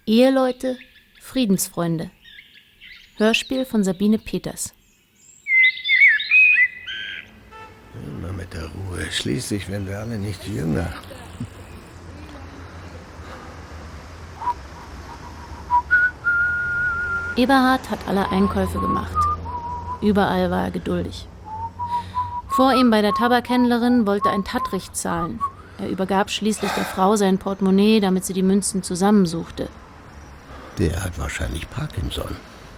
Eheleute, Friedensfreunde. Hörspiel von Sabine Peters. Immer mit der Ruhe. Schließlich werden wir alle nicht jünger. Eberhard hat alle Einkäufe gemacht. Überall war er geduldig. Vor ihm bei der Tabakhändlerin wollte ein Tattrich zahlen. Er übergab schließlich der Frau sein Portemonnaie, damit sie die Münzen zusammensuchte. Der hat wahrscheinlich Parkinson.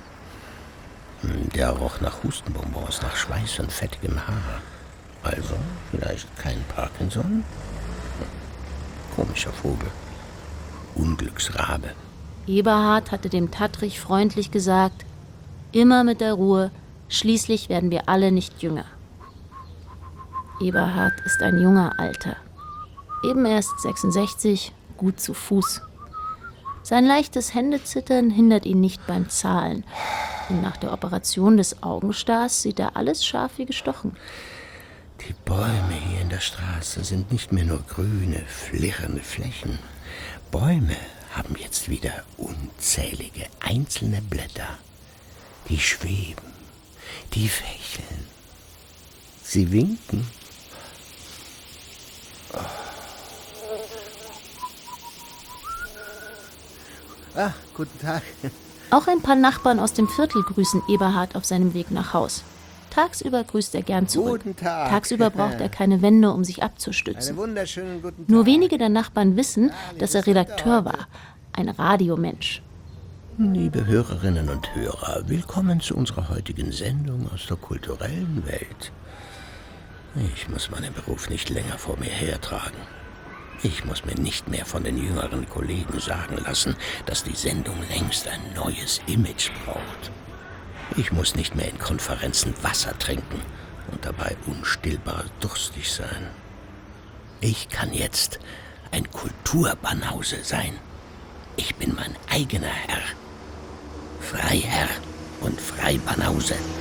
Der roch nach Hustenbonbons, nach Schweiß und fettigem Haar. Also vielleicht kein Parkinson? Komischer Vogel. Unglücksrabe. Eberhard hatte dem Tattrich freundlich gesagt, immer mit der Ruhe, schließlich werden wir alle nicht jünger. Eberhard ist ein junger Alter. Eben erst 66, gut zu Fuß. Sein leichtes Händezittern hindert ihn nicht beim Zahlen. Und nach der Operation des Augenstars sieht er alles scharf wie gestochen. Die Bäume hier in der Straße sind nicht mehr nur grüne, flirrende Flächen. Bäume haben jetzt wieder unzählige einzelne Blätter. Die schweben, die fächeln. Sie winken. Ah, guten Tag. Auch ein paar Nachbarn aus dem Viertel grüßen Eberhard auf seinem Weg nach Haus. Tagsüber grüßt er gern zurück. Guten Tag. Tagsüber braucht er keine Wände, um sich abzustützen. Einen wunderschönen guten Tag. Nur wenige der Nachbarn wissen, dass er Redakteur war, ein Radiomensch. Liebe Hörerinnen und Hörer, willkommen zu unserer heutigen Sendung aus der kulturellen Welt. Ich muss meinen Beruf nicht länger vor mir hertragen. Ich muss mir nicht mehr von den jüngeren Kollegen sagen lassen, dass die Sendung längst ein neues Image braucht. Ich muss nicht mehr in Konferenzen Wasser trinken und dabei unstillbar durstig sein. Ich kann jetzt ein Kulturbanause sein. Ich bin mein eigener Herr. Freiherr und Freibanause.